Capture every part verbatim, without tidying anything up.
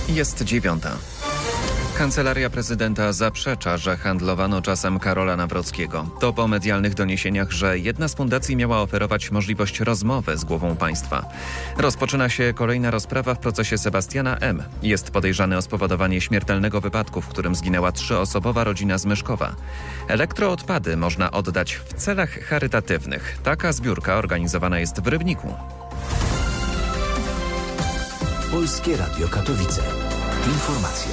Jest dziewiąta. Kancelaria prezydenta zaprzecza, że handlowano czasem Karola Nawrockiego. To po medialnych doniesieniach, że jedna z fundacji miała oferować możliwość rozmowy z głową państwa. Rozpoczyna się kolejna rozprawa w procesie Sebastiana M. Jest podejrzany o spowodowanie śmiertelnego wypadku, w którym zginęła trzyosobowa rodzina z Myszkowa. Elektroodpady można oddać w celach charytatywnych. Taka zbiórka organizowana jest w Rybniku. Polskie Radio Katowice. Informacje.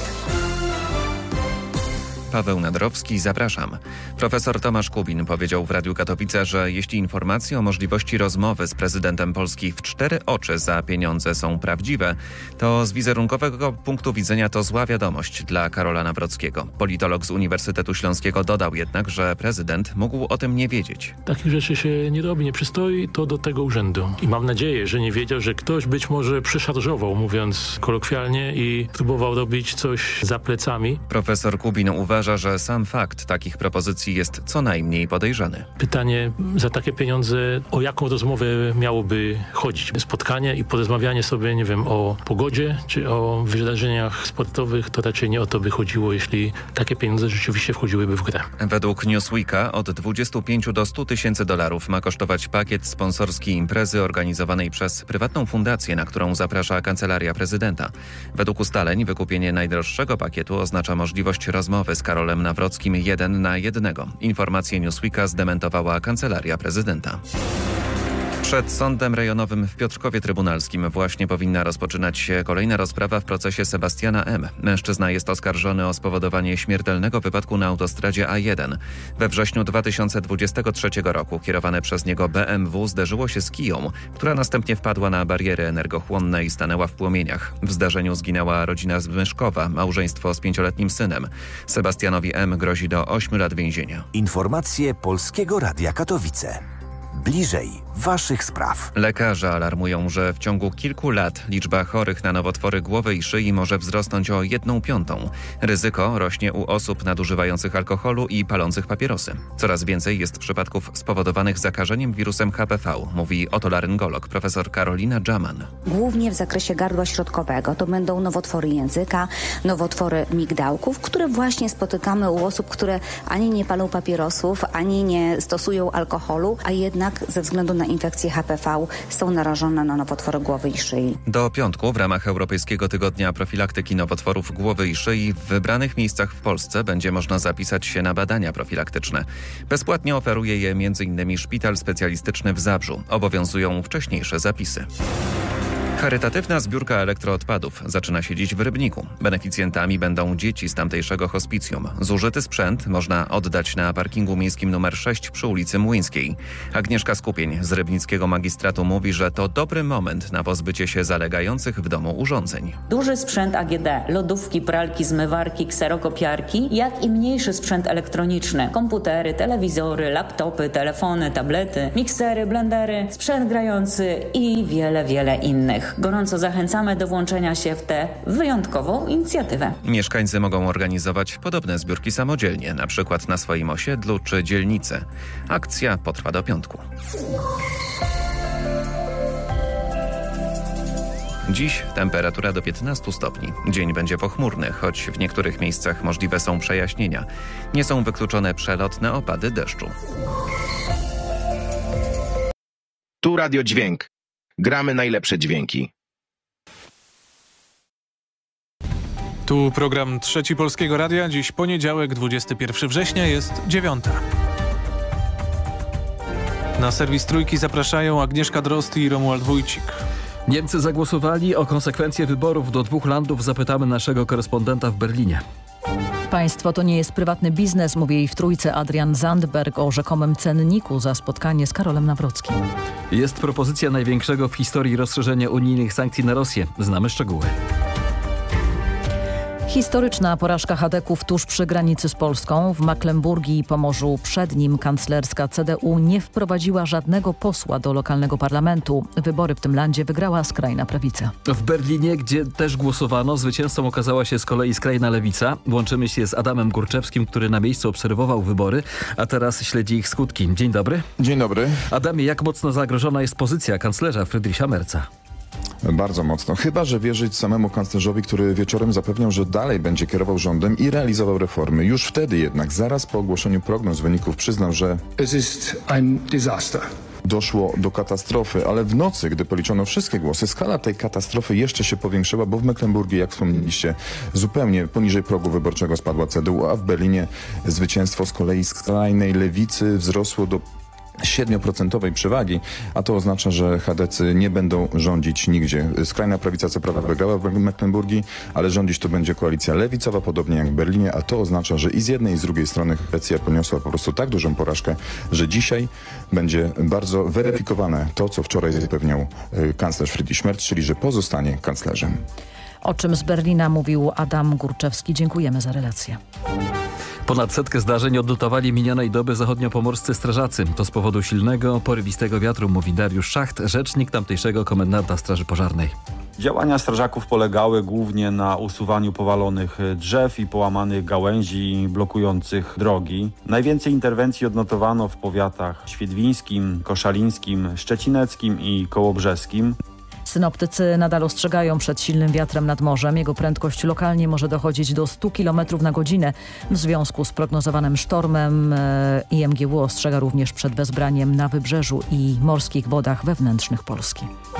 Paweł Nadrowski, zapraszam. Profesor Tomasz Kubin powiedział w Radiu Katowice, że jeśli informacje o możliwości rozmowy z prezydentem Polski w cztery oczy za pieniądze są prawdziwe, to z wizerunkowego punktu widzenia to zła wiadomość dla Karola Nawrockiego. Politolog z Uniwersytetu Śląskiego dodał jednak, że prezydent mógł o tym nie wiedzieć. Takich rzeczy się nie robi, nie przystoi to do tego urzędu. I mam nadzieję, że nie wiedział, że ktoś być może przeszarżował, mówiąc kolokwialnie, i próbował robić coś za plecami. Profesor Kubin uważa, że sam fakt takich propozycji jest co najmniej podejrzany. Pytanie za takie pieniądze, o jaką rozmowę miałoby chodzić? Spotkanie i porozmawianie sobie, nie wiem, o pogodzie czy o wydarzeniach sportowych, to raczej nie o to by chodziło, jeśli takie pieniądze rzeczywiście wchodziłyby w grę. Według Newsweeka od dwudziestu pięciu do stu tysięcy dolarów ma kosztować pakiet sponsorski imprezy organizowanej przez prywatną fundację, na którą zaprasza Kancelaria Prezydenta. Według ustaleń wykupienie najdroższego pakietu oznacza możliwość rozmowy z Karolem Nawrockim jeden na jednego. Informację Newsweeka zdementowała Kancelaria Prezydenta. Przed Sądem Rejonowym w Piotrkowie Trybunalskim właśnie powinna rozpoczynać się kolejna rozprawa w procesie Sebastiana M. Mężczyzna jest oskarżony o spowodowanie śmiertelnego wypadku na autostradzie A jeden. We wrześniu dwa tysiące dwudziestego trzeciego roku kierowane przez niego B M W zderzyło się z kiją, która następnie wpadła na bariery energochłonne i stanęła w płomieniach. W zdarzeniu zginęła rodzina z Myszkowa, małżeństwo z pięcioletnim synem. Sebastianowi M. grozi do ośmiu lat więzienia. Informacje Polskiego Radia Katowice. Bliżej waszych spraw. Lekarze alarmują, że w ciągu kilku lat liczba chorych na nowotwory głowy i szyi może wzrosnąć o jedną piątą. Ryzyko rośnie u osób nadużywających alkoholu i palących papierosy. Coraz więcej jest przypadków spowodowanych zakażeniem wirusem H P V, mówi otolaryngolog profesor Karolina Dżaman. Głównie w zakresie gardła środkowego to będą nowotwory języka, nowotwory migdałków, które właśnie spotykamy u osób, które ani nie palą papierosów, ani nie stosują alkoholu, a jednak ze względu na infekcję H P V są narażone na nowotwory głowy i szyi. Do piątku w ramach Europejskiego Tygodnia Profilaktyki Nowotworów Głowy i Szyi w wybranych miejscach w Polsce będzie można zapisać się na badania profilaktyczne. Bezpłatnie oferuje je między innymi Szpital Specjalistyczny w Zabrzu. Obowiązują wcześniejsze zapisy. Charytatywna zbiórka elektroodpadów zaczyna się dziś w Rybniku. Beneficjentami będą dzieci z tamtejszego hospicjum. Zużyty sprzęt można oddać na parkingu miejskim numer sześć przy ulicy Młyńskiej. Agnieszka Skupień z rybnickiego magistratu mówi, że to dobry moment na pozbycie się zalegających w domu urządzeń. Duży sprzęt A G D, lodówki, pralki, zmywarki, kserokopiarki, jak i mniejszy sprzęt elektroniczny, komputery, telewizory, laptopy, telefony, tablety, miksery, blendery, sprzęt grający i wiele, wiele innych. Gorąco zachęcamy do włączenia się w tę wyjątkową inicjatywę. Mieszkańcy mogą organizować podobne zbiórki samodzielnie, na przykład na swoim osiedlu czy dzielnicy. Akcja potrwa do piątku. Dziś temperatura do piętnastu stopni. Dzień będzie pochmurny, choć w niektórych miejscach możliwe są przejaśnienia. Nie są wykluczone przelotne opady deszczu. Tu Radio Dźwięk. Gramy najlepsze dźwięki. Tu program Trzeci Polskiego Radia. Dziś poniedziałek, dwudziestego pierwszego września, jest dziewiąta. Na serwis Trójki zapraszają Agnieszka Drozd i Romuald Wójcik. Niemcy zagłosowali. O konsekwencje wyborów do dwóch landów zapytamy naszego korespondenta w Berlinie. Państwo to nie jest prywatny biznes, mówi jej w Trójce Adrian Zandberg o rzekomym cenniku za spotkanie z Karolem Nawrockim. Jest propozycja największego w historii rozszerzenia unijnych sankcji na Rosję. Znamy szczegóły. Historyczna porażka chadeków tuż przy granicy z Polską. W Mecklenburgii i Pomorzu Przednim kanclerska C D U nie wprowadziła żadnego posła do lokalnego parlamentu. Wybory w tym landzie wygrała skrajna prawica. W Berlinie, gdzie też głosowano, zwycięzcą okazała się z kolei skrajna lewica. Łączymy się z Adamem Górczewskim, który na miejscu obserwował wybory, a teraz śledzi ich skutki. Dzień dobry. Dzień dobry. Adamie, jak mocno zagrożona jest pozycja kanclerza Friedricha Merza? Bardzo mocno. Chyba że wierzyć samemu kanclerzowi, który wieczorem zapewniał, że dalej będzie kierował rządem i realizował reformy. Już wtedy jednak, zaraz po ogłoszeniu prognoz wyników, przyznał, że Es ist ein Desaster. Doszło do katastrofy, ale w nocy, gdy policzono wszystkie głosy, skala tej katastrofy jeszcze się powiększyła, bo w Mecklenburgii, jak wspomnieliście, zupełnie poniżej progu wyborczego spadła C D U, a w Berlinie zwycięstwo z kolei skrajnej lewicy wzrosło do siedmioprocentowej przewagi, a to oznacza, że chadecy nie będą rządzić nigdzie. Skrajna prawica co prawda wygrała w Mecklenburgii, ale rządzić to będzie koalicja lewicowa, podobnie jak w Berlinie, a to oznacza, że i z jednej i z drugiej strony Szwecja poniosła po prostu tak dużą porażkę, że dzisiaj będzie bardzo weryfikowane to, co wczoraj zapewniał kanclerz Friedrich Merz, czyli że pozostanie kanclerzem. O czym z Berlina mówił Adam Górczewski. Dziękujemy za relację. Ponad setkę zdarzeń odnotowali minionej doby zachodniopomorscy strażacy. To z powodu silnego, porywistego wiatru, mówi Dariusz Szacht, rzecznik tamtejszego komendanta Straży Pożarnej. Działania strażaków polegały głównie na usuwaniu powalonych drzew i połamanych gałęzi blokujących drogi. Najwięcej interwencji odnotowano w powiatach świdwińskim, koszalińskim, szczecineckim i kołobrzeskim. Synoptycy nadal ostrzegają przed silnym wiatrem nad morzem. Jego prędkość lokalnie może dochodzić do stu kilometrów na godzinę. W związku z prognozowanym sztormem I M G W ostrzega również przed bezbraniem na wybrzeżu i morskich wodach wewnętrznych Polski.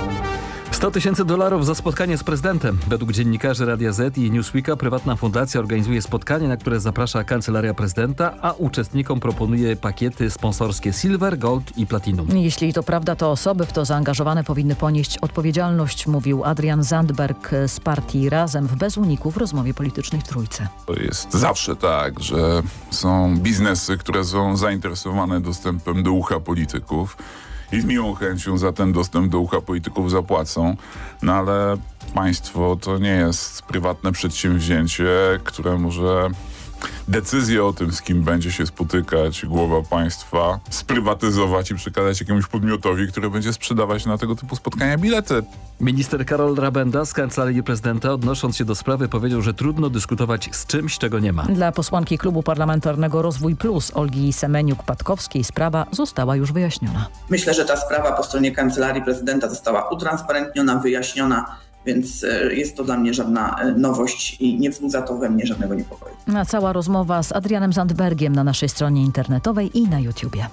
sto tysięcy dolarów za spotkanie z prezydentem. Według dziennikarzy Radia Z i Newsweeka prywatna fundacja organizuje spotkanie, na które zaprasza Kancelaria Prezydenta, a uczestnikom proponuje pakiety sponsorskie Silver, Gold i Platinum. Jeśli to prawda, to osoby w to zaangażowane powinny ponieść odpowiedzialność, mówił Adrian Zandberg z partii Razem w Bez Uniku w rozmowie politycznej w Trójce. To jest zawsze tak, że są biznesy, które są zainteresowane dostępem do ucha polityków i z miłą chęcią za ten dostęp do ucha polityków zapłacą, no ale państwo to nie jest prywatne przedsięwzięcie, które może decyzję o tym, z kim będzie się spotykać głowa państwa, sprywatyzować i przekazać jakiemuś podmiotowi, który będzie sprzedawać na tego typu spotkania bilety. Minister Karol Rabenda z Kancelarii Prezydenta, odnosząc się do sprawy, powiedział, że trudno dyskutować z czymś, czego nie ma. Dla posłanki Klubu Parlamentarnego Rozwój Plus Olgi Semeniuk-Patkowskiej sprawa została już wyjaśniona. Myślę, że ta sprawa po stronie Kancelarii Prezydenta została utransparentniona, wyjaśniona, więc jest to dla mnie żadna nowość i nie wzbudza to we mnie żadnego niepokoju. A cała rozmowa z Adrianem Zandbergiem na naszej stronie internetowej i na YouTubie.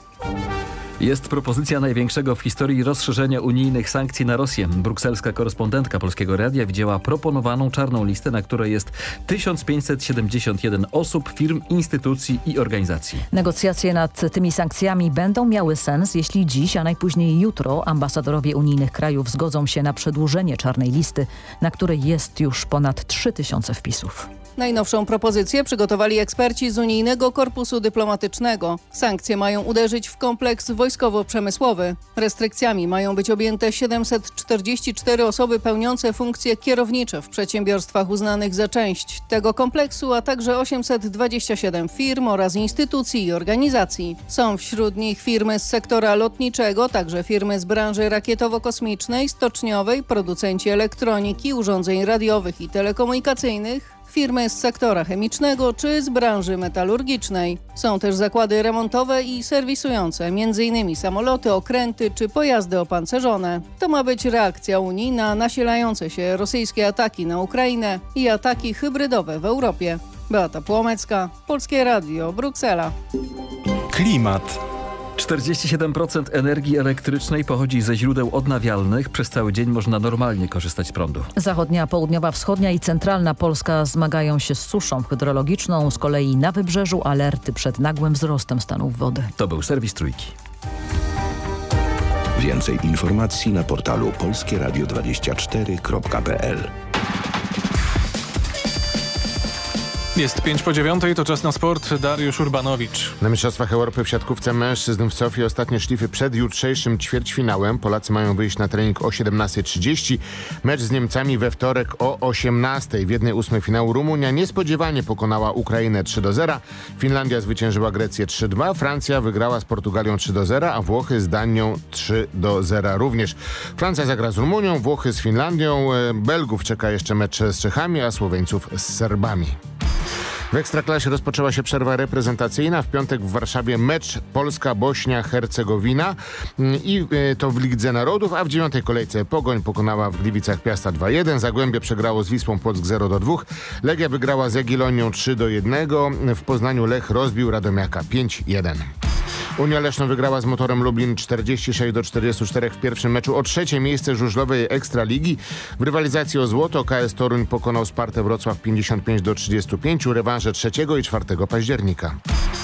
Jest propozycja największego w historii rozszerzenia unijnych sankcji na Rosję. Brukselska korespondentka Polskiego Radia widziała proponowaną czarną listę, na której jest tysiąc pięćset siedemdziesiąt jeden osób, firm, instytucji i organizacji. Negocjacje nad tymi sankcjami będą miały sens, jeśli dziś, a najpóźniej jutro ambasadorowie unijnych krajów zgodzą się na przedłużenie czarnej listy, na której jest już ponad trzy tysiące wpisów. Najnowszą propozycję przygotowali eksperci z Unijnego Korpusu Dyplomatycznego. Sankcje mają uderzyć w kompleks wojskowo-przemysłowy. Restrykcjami mają być objęte siedemset czterdzieści cztery osoby pełniące funkcje kierownicze w przedsiębiorstwach uznanych za część tego kompleksu, a także osiemset dwadzieścia siedem firm oraz instytucji i organizacji. Są wśród nich firmy z sektora lotniczego, także firmy z branży rakietowo-kosmicznej, stoczniowej, producenci elektroniki, urządzeń radiowych i telekomunikacyjnych, firmy z sektora chemicznego czy z branży metalurgicznej. Są też zakłady remontowe i serwisujące m.in. samoloty, okręty czy pojazdy opancerzone. To ma być reakcja Unii na nasilające się rosyjskie ataki na Ukrainę i ataki hybrydowe w Europie. Beata Płomecka, Polskie Radio, Bruksela. Klimat. czterdzieści siedem procent energii elektrycznej pochodzi ze źródeł odnawialnych. Przez cały dzień można normalnie korzystać z prądu. Zachodnia, południowa, wschodnia i centralna Polska zmagają się z suszą hydrologiczną. Z kolei na wybrzeżu alerty przed nagłym wzrostem stanów wody. To był serwis Trójki. Więcej informacji na portalu polskie radio dwadzieścia cztery kropka p l. Jest pięć po dziewiątej, to czas na sport. Dariusz Urbanowicz. Na Mistrzostwach Europy w siatkówce mężczyzn w Sofii ostatnie szlify przed jutrzejszym ćwierćfinałem. Polacy mają wyjść na trening o siedemnasta trzydzieści. Mecz z Niemcami we wtorek o osiemnastej. W jednej ósmej finału Rumunia niespodziewanie pokonała Ukrainę trzy do zera. Finlandia zwyciężyła Grecję trzy dwa. Francja wygrała z Portugalią trzy do zera, a Włochy z Danią trzy do zera również. Francja zagra z Rumunią, Włochy z Finlandią. Belgów czeka jeszcze mecz z Czechami, a Słoweńców z Serbami. W Ekstraklasie rozpoczęła się przerwa reprezentacyjna. W piątek w Warszawie mecz Polska-Bośnia-Hercegowina i to w Lidze Narodów, a w dziewiątej kolejce Pogoń pokonała w Gliwicach Piasta dwa jeden. Zagłębie przegrało z Wisłą Płock zero do dwóch. Legia wygrała z Jagiellonią trzy do jednego. W Poznaniu Lech rozbił Radomiaka pięć jeden. Unia Leszno wygrała z Motorem Lublin czterdzieści sześć do czterdziestu czterech w pierwszym meczu o trzecie miejsce żużlowej Ekstraligi. W rywalizacji o złoto K S Toruń pokonał Spartę Wrocław pięćdziesiąt pięć do trzydziestu pięciu. Rewanże trzeciego i czwartego października.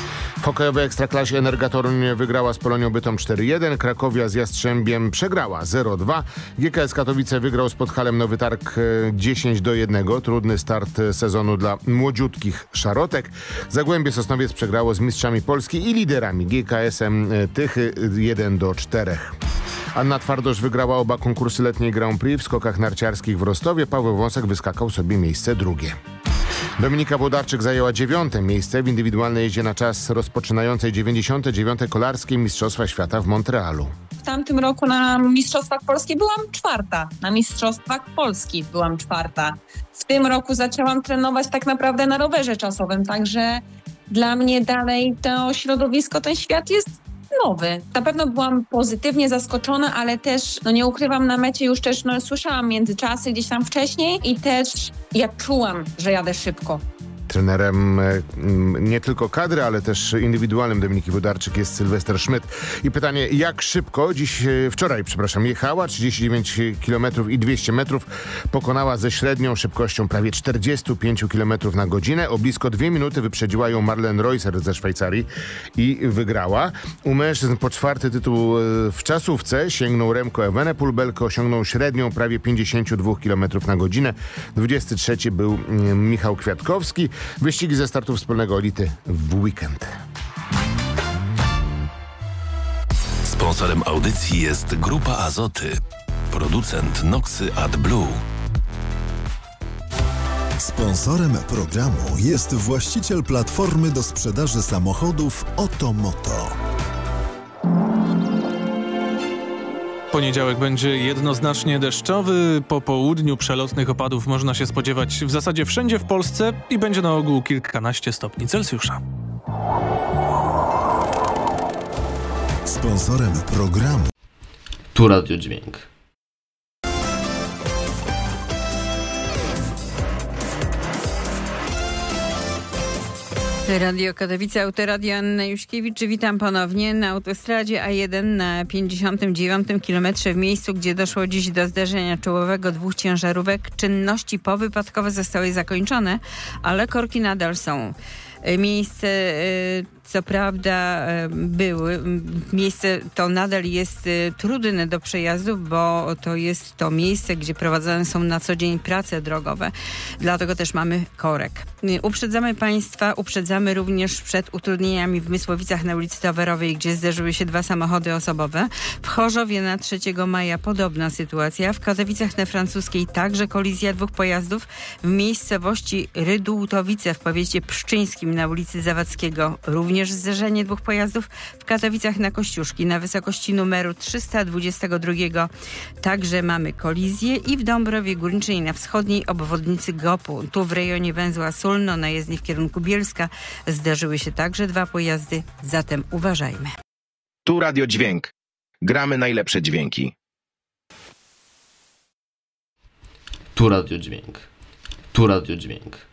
W hokejowej Ekstraklasie Energa Toruń wygrała z Polonią Bytom cztery jeden, Krakowia z Jastrzębiem przegrała zero dwa, G K S Katowice wygrał z Podhalem Nowy Targ dziesięć do jednego, trudny start sezonu dla młodziutkich szarotek. Zagłębie Sosnowiec przegrało z mistrzami Polski i liderami G K S-em Tychy jeden do czterech. Anna Twardosz wygrała oba konkursy letniej Grand Prix w skokach narciarskich w Rostowie. Paweł Wąsek wyskakał sobie miejsce drugie. Dominika Włodarczyk zajęła dziewiąte miejsce w indywidualnej jeździe na czas rozpoczynającej dziewięćdziesiąte dziewiąte Kolarskie Mistrzostwa Świata w Montrealu. W tamtym roku na Mistrzostwach Polski byłam czwarta. Na Mistrzostwach Polski byłam czwarta. W tym roku zaczęłam trenować tak naprawdę na rowerze czasowym, także dla mnie dalej to środowisko, ten świat jest nowy. Na pewno byłam pozytywnie zaskoczona, ale też, no nie ukrywam, na mecie już też no, słyszałam międzyczasy gdzieś tam wcześniej i też ja czułam, że jadę szybko. Trenerem nie tylko kadry, ale też indywidualnym Dominiki Włodarczyk jest Sylwester Schmidt. I pytanie, jak szybko dziś, wczoraj, przepraszam, jechała trzydzieści dziewięć kilometrów i dwieście metrów, pokonała ze średnią szybkością prawie czterdzieści pięć kilometrów na godzinę. O blisko dwie minuty wyprzedziła ją Marlene Reusser ze Szwajcarii i wygrała. U mężczyzn po czwarty tytuł w czasówce sięgnął Remco Evenepoel. Belko osiągnął średnią prawie pięćdziesiąt dwa kilometry na godzinę. dwudziesty trzeci był Michał Kwiatkowski. Wyścigi ze startu wspólnego elity w weekend. Sponsorem audycji jest Grupa Azoty, producent Noxy AdBlue. Sponsorem programu jest właściciel platformy do sprzedaży samochodów Otomoto. Poniedziałek będzie jednoznacznie deszczowy. Po południu przelotnych opadów można się spodziewać w zasadzie wszędzie w Polsce i będzie na ogół kilkanaście stopni Celsjusza. Sponsorem programu Tu Radio Dźwięk. Radio Katowice, Autoradio Anna Juśkiewicz. Witam ponownie na autostradzie A jeden na pięćdziesiątym dziewiątym kilometrze w miejscu, gdzie doszło dziś do zdarzenia czołowego dwóch ciężarówek. Czynności powypadkowe zostały zakończone, ale korki nadal są. Miejsce co prawda były, miejsce to nadal jest trudne do przejazdu, bo to jest to miejsce, gdzie prowadzone są na co dzień prace drogowe. Dlatego też mamy korek. Uprzedzamy Państwa, uprzedzamy również przed utrudnieniami w Mysłowicach na ulicy Towarowej, gdzie zderzyły się dwa samochody osobowe. W Chorzowie na trzeciego maja podobna sytuacja. W Katowicach na Francuskiej także kolizja dwóch pojazdów. W miejscowości Rydółtowice w powiecie pszczyńskim na ulicy Zawadzkiego również zderzenie dwóch pojazdów. W Katowicach na Kościuszki na wysokości numeru trzysta dwadzieścia dwa także mamy kolizję i w Dąbrowie Górniczej na wschodniej obwodnicy Gopu. Tu w rejonie węzła Sulno na jezdni w kierunku Bielska zdarzyły się także dwa pojazdy, zatem uważajmy. Tu Radio Dźwięk. Gramy najlepsze dźwięki. Tu Radio Dźwięk. Tu Radio Dźwięk.